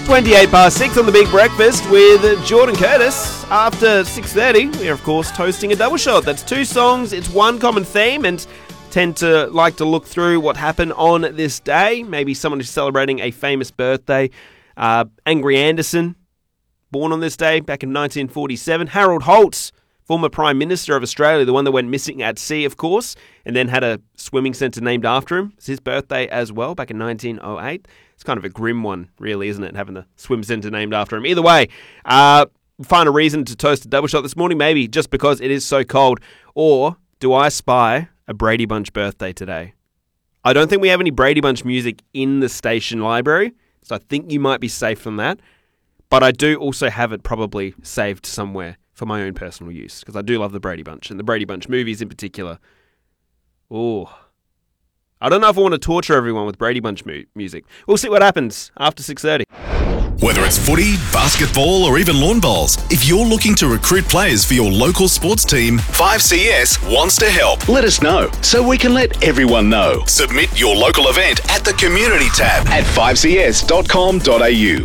28 past 6 on The Big Breakfast with Jordan Curtis. After 6:30, we are, of course, toasting a double shot. That's two songs, it's one common theme, and tend to like to look through what happened on this day. Maybe someone who's celebrating a famous birthday. Angry Anderson, born on this day back in 1947. Harold Holt, former Prime Minister of Australia, the one that went missing at sea, of course, and then had a swimming centre named after him. It's his birthday as well, back in 1908. It's kind of a grim one, really, isn't it, having the swim centre named after him? Either way, find a reason to toast a double shot this morning, maybe just because it is so cold. Or do I spy a Brady Bunch birthday today? I don't think we have any Brady Bunch music in the station library, so I think you might be safe from that. But I do also have it probably saved somewhere for my own personal use, because I do love the Brady Bunch, and the Brady Bunch movies in particular. Ooh. I don't know if I want to torture everyone with Brady Bunch music. We'll see what happens after 6:30. Whether it's footy, basketball, or even lawn bowls, if you're looking to recruit players for your local sports team, 5CS wants to help. Let us know so we can let everyone know. Submit your local event at the Community tab at 5cs.com.au.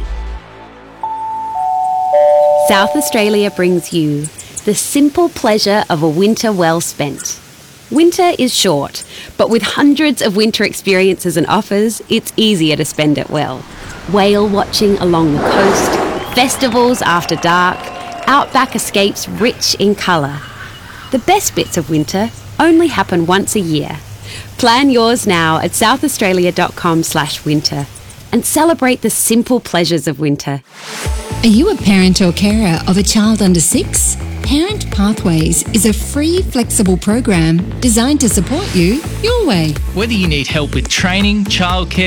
South Australia brings you the simple pleasure of a winter well spent. Winter is short, but with hundreds of winter experiences and offers, it's easier to spend it well. Whale watching along the coast, festivals after dark, outback escapes rich in colour. The best bits of winter only happen once a year. Plan yours now at southaustralia.com/winter and celebrate the simple pleasures of winter. Are you a parent or carer of a child under 6? Parent Pathways is a free, flexible program designed to support you your way. Whether you need help with training, childcare,